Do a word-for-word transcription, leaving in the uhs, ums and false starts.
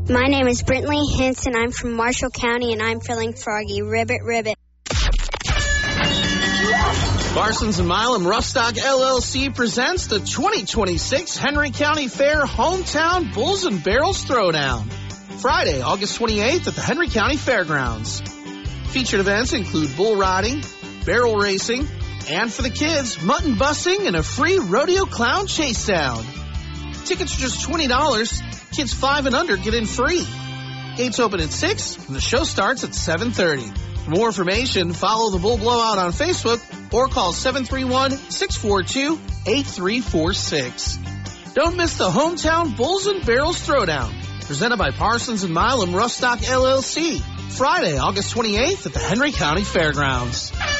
My name is Brentley Henson. I'm from Marshall County, and I'm feeling froggy. Ribbit, ribbit. Parsons and Milam Ruffstock L L C presents the twenty twenty-six Henry County Fair Hometown Bulls and Barrels Throwdown. Friday, August twenty-eighth at the Henry County Fairgrounds. Featured events include bull riding, barrel racing, and for the kids, mutton busing and a free rodeo clown chase down. Tickets are just twenty dollars. Kids five and under get in free. Gates open at six and the show starts at seven thirty. For more information, follow the Bull Blowout on Facebook or call seven three one, six four two, eight three four six. Don't miss the Hometown Bulls and Barrels Throwdown, presented by Parsons and Milam Ruffstock L L C. Friday, August twenty-eighth at the Henry County Fairgrounds.